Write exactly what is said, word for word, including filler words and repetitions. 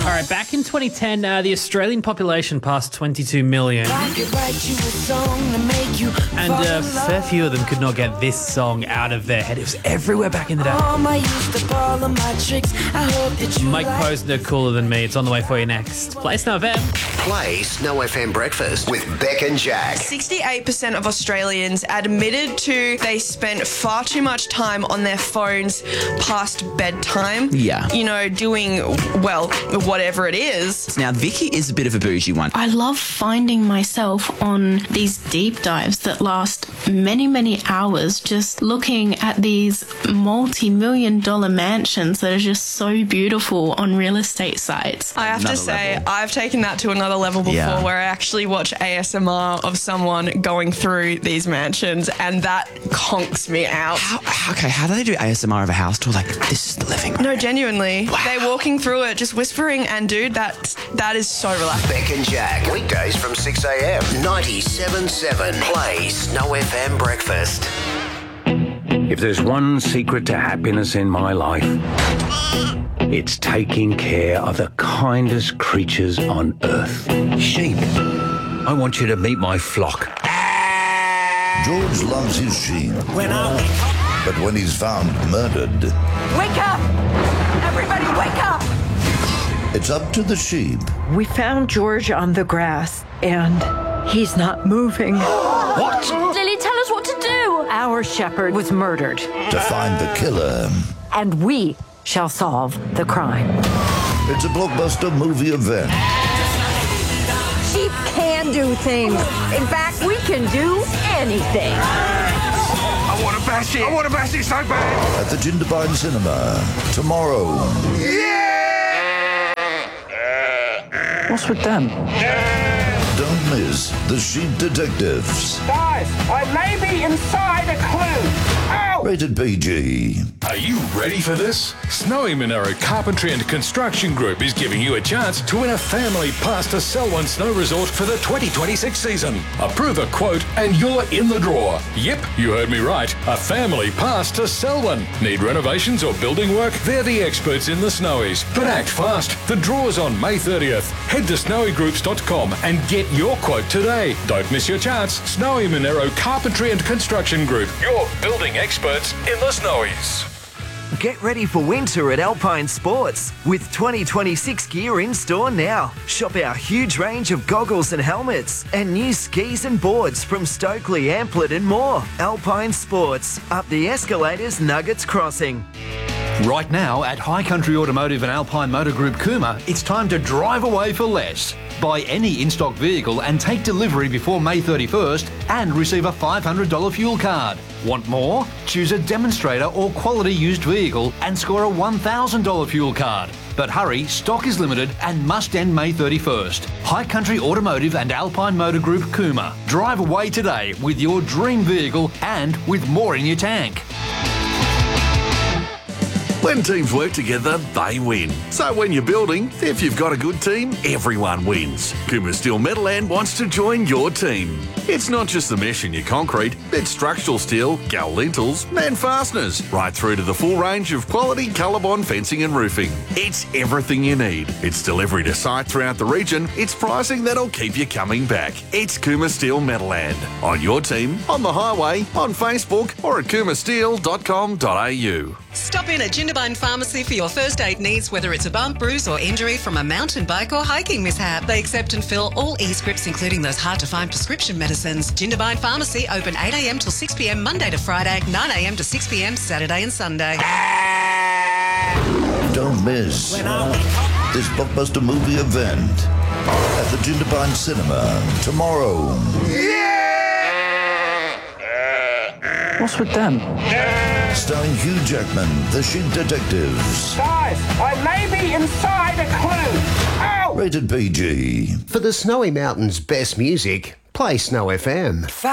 All right, back in twenty ten, uh, the Australian population passed twenty-two million. And a fair few of them could not get this song out of their head. It was everywhere back in the day. Mike Posner, Cooler Than Me. It's on the way for you next. Play Snow F M. Play Snow F M Breakfast with Beck and Jack. sixty-eight percent of Australians admitted to they spent far too much time on their phones past bedtime. Yeah. You know, doing, well, whatever it is. Now, Vicky is a bit of a bougie one. I love finding myself on these deep dives that last many, many hours just looking at these multi-million dollar mansions that are just so beautiful on real estate sites. I have Another to say, level. I've taken that to another level before Yeah. where I actually watch A S M R of someone going through these mansions, and that conks me out. How, how- okay, how do they do A S M R of a house tour? Like, this is the living room. No, genuinely. They're walking through it, just whispering, and dude, that that is so relaxing. Beck and Jack. Weekdays from six a.m. ninety-seven point seven. Play Snow F M Breakfast. If there's one secret to happiness in my life, it's taking care of the kindest creatures on earth. Sheep. I want you to meet my flock. George loves his sheep. But when he's found murdered, Wake up! Everybody wake up! it's up to the sheep We found George on the grass, and he's not moving. What? Lily, tell us what to do. Our shepherd was murdered, to find the killer. and we shall solve the crime. It's a blockbuster movie event. Sheep can do things. In fact, we can do anything. I want to bash it. I want to bash it so bad. At the Jindabyne Cinema tomorrow. What's with them? Don't miss The Sheep Detectives. Guys, I may be inside a clue. Ow! Rated P G. Are you ready for this? Snowy Monaro Carpentry and Construction Group is giving you a chance to win a family pass to Selwyn Snow Resort for the twenty twenty-six season. Approve a quote and you're in the draw. Yep, you heard me right. A family pass to Selwyn. Need renovations or building work? They're the experts in the Snowies. But act fast. The draw's on May thirtieth. Head to snowy groups dot com and get your quote today. Don't miss your chance. Snowy Monaro Carpentry and Construction Group. Your building experts in the Snowies. Get ready for winter at Alpine Sports with twenty twenty-six gear in store now. Shop our huge range of goggles and helmets and new skis and boards from Stokely, Amplet and more. Alpine Sports, up the escalators, Nuggets Crossing. Right now at High Country Automotive and Alpine Motor Group Cooma, it's time to drive away for less. Buy any in-stock vehicle and take delivery before May thirty-first and receive a five hundred dollars fuel card. Want more? Choose a demonstrator or quality used vehicle and score a one thousand dollars fuel card. But hurry, stock is limited and must end May thirty-first. High Country Automotive and Alpine Motor Group Cooma. Drive away today with your dream vehicle and with more in your tank. When teams work together, they win. So when you're building, if you've got a good team, everyone wins. Cooma Steel Metalland wants to join your team. It's not just the mesh in your concrete, it's structural steel, gal lintels and fasteners, right through to the full range of quality Colorbond fencing and roofing. It's everything you need. It's delivery to site throughout the region. It's pricing that'll keep you coming back. It's Cooma Steel Metalland. On your team, on the highway, on Facebook or at cooma steel dot com dot a u. Stop in at Jindabyne Pharmacy for your first aid needs, whether it's a bump, bruise or injury from a mountain bike or hiking mishap. They accept and fill all e-scripts, including those hard-to-find prescription medicines. Jindabyne Pharmacy, open eight a.m. till six p.m. Monday to Friday, nine a.m. to six p.m. Saturday and Sunday. Don't miss this blockbuster movie event at the Jindabyne Cinema tomorrow. What's with them? Starring Hugh Jackman, The Sheep Detectives. Guys, I may be inside a clue. Ow! Rated P G. For the Snowy Mountains' best music, play Snow F M.